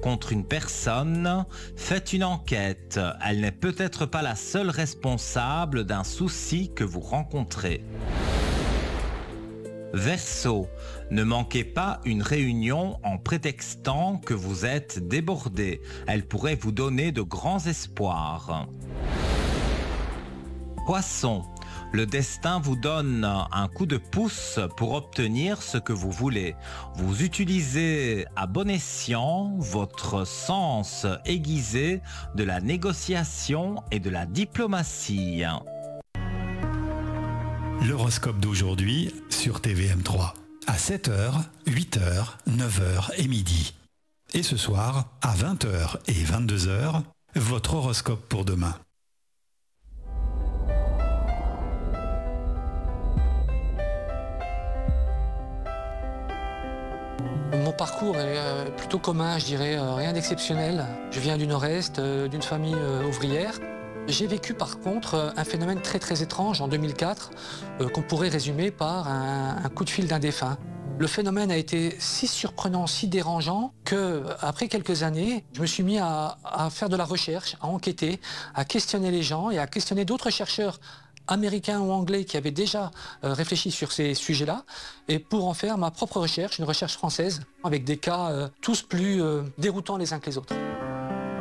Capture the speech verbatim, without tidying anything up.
contre une personne, faites une enquête. Elle n'est peut-être pas la seule responsable d'un souci que vous rencontrez. Verseau, ne manquez pas une réunion en prétextant que vous êtes débordé. Elle pourrait vous donner de grands espoirs. Poisson, le destin vous donne un coup de pouce pour obtenir ce que vous voulez. Vous utilisez à bon escient votre sens aiguisé de la négociation et de la diplomatie. L'horoscope d'aujourd'hui sur T V M trois. À sept heures, huit heures, neuf heures et midi. Et ce soir, à vingt heures et vingt-deux heures, votre horoscope pour demain. Mon parcours est plutôt commun, je dirais, rien d'exceptionnel. Je viens du Nord-Est, d'une famille ouvrière. J'ai vécu par contre un phénomène très très étrange en deux mille quatre euh, qu'on pourrait résumer par un, un coup de fil d'un défunt. Le phénomène a été si surprenant, si dérangeant que après quelques années, je me suis mis à, à faire de la recherche, à enquêter, à questionner les gens et à questionner d'autres chercheurs américains ou anglais qui avaient déjà euh, réfléchi sur ces sujets-là et pour en faire ma propre recherche, une recherche française avec des cas euh, tous plus euh, déroutants les uns que les autres.